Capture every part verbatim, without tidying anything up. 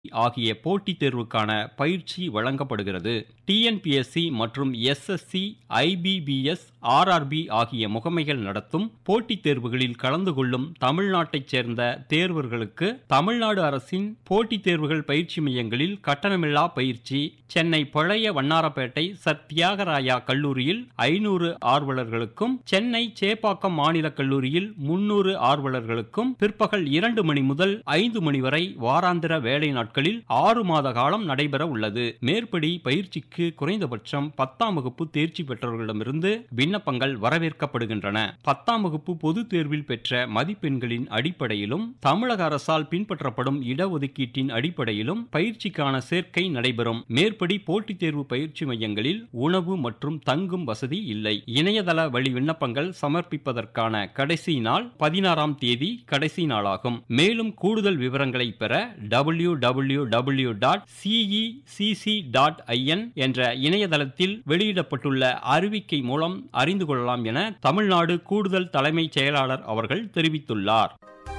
ஆகிய போட்டித் தேர்வுக்கான பயிற்சி வழங்கப்படுகிறது. டிஎன்பிஎஸ்சி மற்றும் எஸ்எஸ்சி, ஐபிபிஎஸ், ஆர்ஆர்பி ஆகிய முகமைகள் நடத்தும் போட்டித் தேர்வுகளில் கலந்து கொள்ளும் தமிழ்நாட்டைச் சேர்ந்த தேர்வர்களுக்கு தமிழ்நாடு அரசின் போட்டித் தேர்வுகள் பயிற்சி மையங்களில் கட்டணமில்லா பயிற்சி. சென்னை பழைய வண்ணாரப்பேட்டை சர் தியாகராயா கல்லூரியில் ஐநூறு ஆர்வலர்களுக்கும், சென்னை சேப்பாக்கம் மாநில கல்லூரியில் முன்னூறு ஆர்வலர்களுக்கும் பிற்பகல் இரண்டு மணி முதல் ஐந்து மணி வரை வாராந்திர வேலை நாட்களில் ஆறு மாத காலம் நடைபெற உள்ளது. மேற்படி பயிற்சிக்கு குறைந்தபட்சம் பத்தாம் வகுப்பு தேர்ச்சி பெற்றவர்களிடமிருந்து விண்ணப்பங்கள் வரவேற்கப்படுகின்றன. பத்தாம் வகுப்பு பொதுத் தேர்வில் பெற்ற மதிப்பெண்களின் அடிப்படையிலும் தமிழக அரசால் பின்பற்றப்படும் இடஒதுக்கீட்டின் அடிப்படையிலும் பயிற்சிக்கான சேர்க்கை நடைபெறும். மேற்படி போட்டித் தேர்வு பயிற்சி மையங்களில் உணவு மற்றும் தங்கும் வசதி இல்லை. இணையதள வழி விண்ணப்பங்கள் சமர்ப்பிப்பதற்கான கடைசி நாள் பதினாறாம் தேதி கடைசி நாளாகும். மேலும் கூடுதல் விவரங்களை பெற W W W dot CECC dot IN என்ற இணையதளத்தில் வெளியிடப்பட்டுள்ள அறிவிக்கை மூலம் அறிந்து கொள்ளலாம் என தமிழ்நாடு கூடுதல் தலைமைச் செயலாளர் அவர்கள் தெரிவித்துள்ளார்.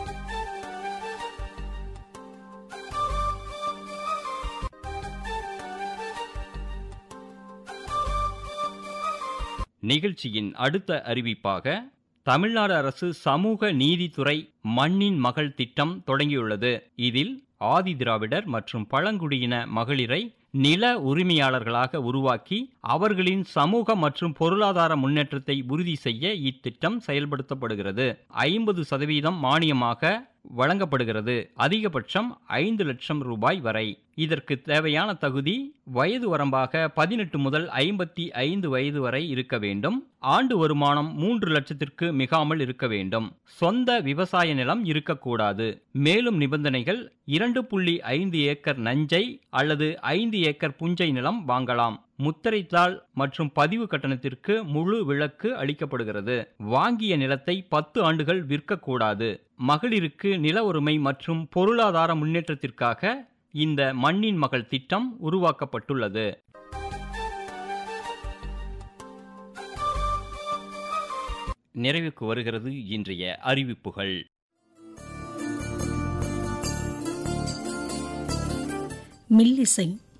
நிகழ்ச்சியின் அடுத்த அறிவிப்பாக தமிழ்நாடு அரசு சமூக நீதித்துறை மண்ணின் மகள் திட்டம் தொடங்கியுள்ளது. இதில் ஆதி திராவிடர் மற்றும் பழங்குடியின மகளிரை நில உரிமையாளர்களாக உருவாக்கி அவர்களின் சமூக மற்றும் பொருளாதார முன்னேற்றத்தை உறுதி செய்ய இத்திட்டம் செயல்படுத்தப்படுகிறது. ஐம்பது சதவீதம் மானியமாக வழங்கப்படுகிறது. அதிகபட்சம் ஐந்து லட்சம் ரூபாய் வரை. இதற்கு தேவையான தகுதி வயது வரம்பாக பதினெட்டு முதல் ஐம்பத்தி ஐந்து வயது வரை இருக்க வேண்டும். ஆண்டு வருமானம் மூன்று லட்சத்திற்கு மிகாமல் இருக்க வேண்டும். சொந்த விவசாய நிலம் இருக்கக்கூடாது. மேலும் நிபந்தனைகள் இரண்டு புள்ளி ஐந்து ஏக்கர் நஞ்சை அல்லது ஐந்து ஏக்கர் புஞ்சை நிலம் வாங்கலாம். முத்திரைத்தாள் மற்றும் பதிவு கட்டணத்திற்கு முழு விலக்கு அளிக்கப்படுகிறது. வாங்கிய நிலத்தை பத்து ஆண்டுகள் விற்கக்கூடாது. மகளிருக்கு நில உரிமை மற்றும் பொருளாதார முன்னேற்றத்திற்காக இந்த மண்ணின் மகள் திட்டம் உருவாக்கப்பட்டுள்ளது. நிறைவுக்கு வருகிறது இன்றைய அறிவிப்புகள். மில்லிசை